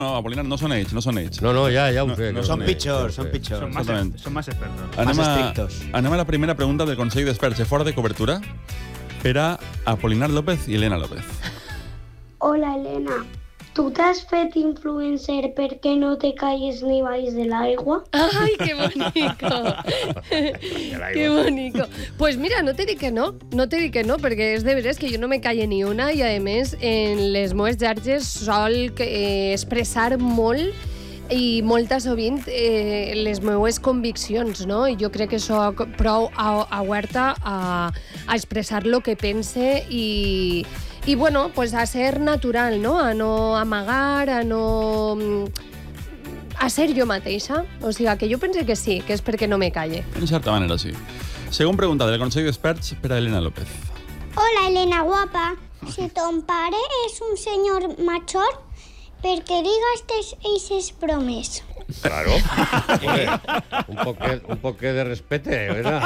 No, Apolinar, no són ells, no són ells. No, ja ho sé. No Són pitjors, són pitjors. Són más expertos. Más estrictos. Anem a la primera pregunta del Consell d'Experts fora de cobertura per a Apolinar López i Elena López. Hola, Elena. ¿Tú te has fet influencer porque no te calles ni vais del agua? ¡Ay, qué bonito! ¡Qué bonito! Pues mira, no te dic que no, perquè és de veres que jo no me calle ni una i, a més, en les meves xarxes sol expressar molt i molta sovint les meues conviccions, no? I jo crec que soc prou oberta a expressar lo que pense i bueno, pues a ser natural, no? A no amagar, a ser jo mateixa. O sigui, que jo pense que sí, que és perquè no me calle. En certa manera, sí. Según pregunta del Consell d'Experts per a Elena López. Hola, Elena guapa. Si ton pare és un senyor major, per què digues eixes bromes? Claro. Un poquet de respete, ¿verdad?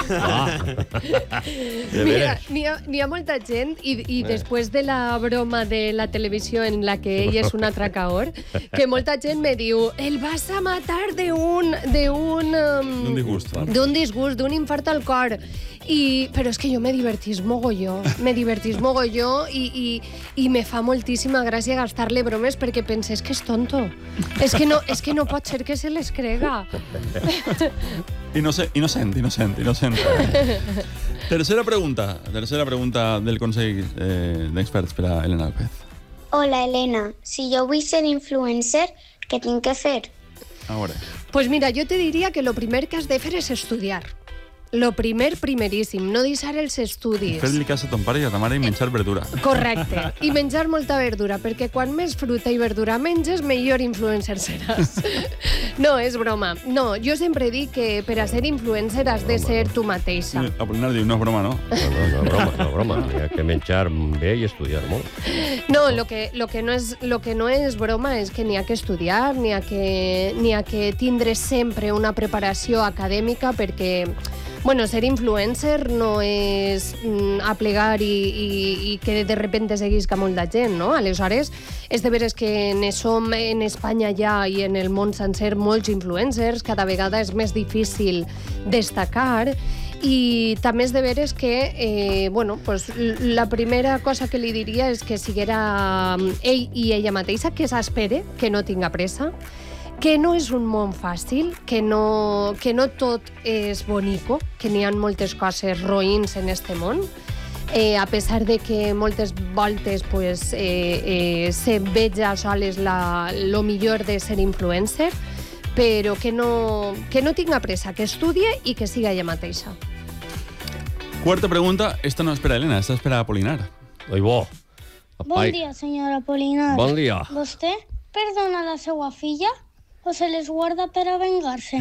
Mira, n'hi ha molta gent, i després de la broma de la televisió en la que ell és un atracador, que molta gent me diu, el vas a matar d'un disgust. D'un disgust, d'un infart al cor. Però és que jo me divertís mogolló i me fa moltíssima gràcia gastar-le bromes perquè penses que és tonto. És que no pot ser que se les crega. Innocent. Tercera pregunta del Consell d'Experts per a Elena López. Hola, Elena. Si jo vull ser influencer, què tinc que fer? A veure. Pues mira, jo te diria que lo primer que has de fer és estudiar. Lo primeríssim, no deixar els estudis. Fer-li cas a ton pare i a ta mare i menjar verdura. Correcte. I menjar molta verdura, perquè quan més fruita i verdura menges, millor influencer seràs. No, és broma. No, jo sempre dic que per a ser influencer has de ser tu mateixa. Apolinar diu, no és broma, no? No és broma. Hi ha que menjar bé i estudiar molt. No, lo que no és broma és que n'hi ha que estudiar, n'hi ha que tindre sempre una preparació acadèmica perquè... Bueno, ser influencer no és aplegar i que de repente seguisca molta gent, no? Aleshores, és de veres que ne som en Espanya ja i en el món sencer molts influencers, cada vegada és més difícil destacar i també és de veres que pues, la primera cosa que li diria és que siguera ell i ella mateixa, que s'espere, que no tinga pressa, que no és un món fàcil, que no tot és bonico, que n'hi ha moltes coses roïns en este món, a pesar de que moltes voltes pues, se veja soles lo millor de ser influencer, però que no tinga pressa, que estudie i que siga ella mateixa. Quarta pregunta, esta no és per a Elena, esta és per a Apolinar. Bon dia, senyora Apolinar. Bon dia. Vostè perdona la seva filla o se les guarda per a vengar-se?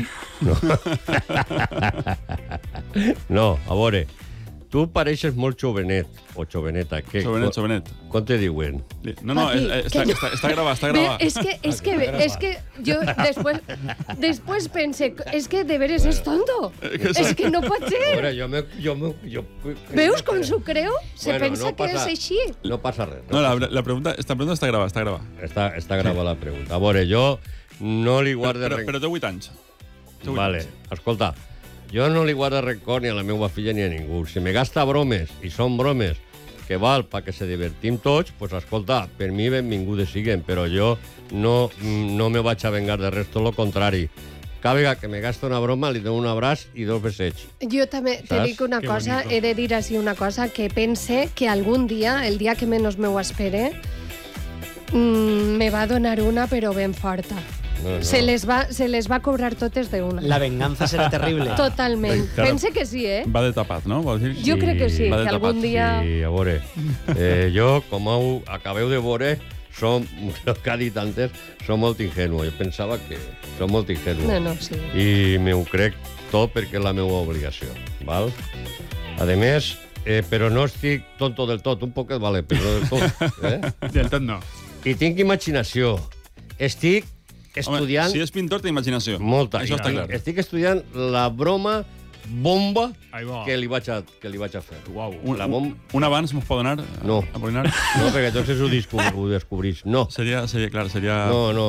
No, a veure, tu pareixes molt jovenet, o joveneta. Jovenet. Com te diuen? No, està gravat. És que jo després pense, és que de veres és tonto. És que no pot ser. A veure, jo... Veus com s'ho creu? Se pensa que és així. No passa res. No, esta pregunta està gravada. Està gravada la pregunta. A veure, jo no li guardo Però té 8 anys. Vale, escolta, jo no li guardo rencor ni a la meva filla ni a ningú. Si me gasta bromes, i són bromes que val perquè se divertim tots, pues escolta, per mi benvingudes siguen, però jo no me vaig a vengar de res, tot lo contrari. Cada vegada que me gasta una broma li dono un abraç i 2 besets. Jo també te dic una cosa, he de dir així una cosa, que pense que algun dia, el dia que menys me ho espere, me va donar una però ben forta. No. Se les va cobrar totes d'una. La venganza serà terrible. Totalment. Pense que sí, Va de tapat, no? Jo crec que sí, que algun dia... Sí, a veure, jo, com acabeu de veure, el que ha dit antes, som molt ingenu. Jo pensava que som molt ingenu. No, sí. I m'ho crec tot perquè és la meva obligació, val? A més, però no estic tonto del tot, un poquet vale, però del tot. Del tot no. I tinc imaginació. Estic estudiant... Home, si és pintor, té imaginació. Molta. Això està clar. Estic estudiant la broma bomba que li vaig a fer. Uau. Un abans m'ho pot donar? No. Apolinar? No, perquè tots ho descobrís. No. Seria clar, seria... No.